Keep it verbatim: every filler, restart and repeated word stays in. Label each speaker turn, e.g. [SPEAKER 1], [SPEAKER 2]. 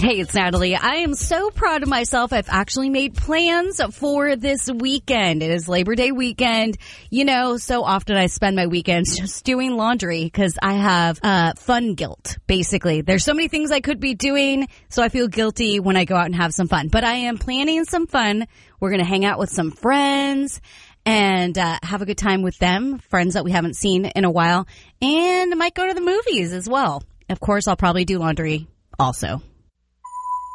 [SPEAKER 1] Hey, it's Natalie. I am so proud of myself. I've actually made plans for this weekend. It is Labor Day weekend. You know, so often I spend my weekends just doing laundry because I have uh fun guilt, basically. There's so many things I could be doing, so I feel guilty when I go out and have some fun. But I am planning some fun. We're going to hang out with some friends and uh, have a good time with them, friends that we haven't seen in a while, and might go to the movies as well. Of course, I'll probably do laundry also.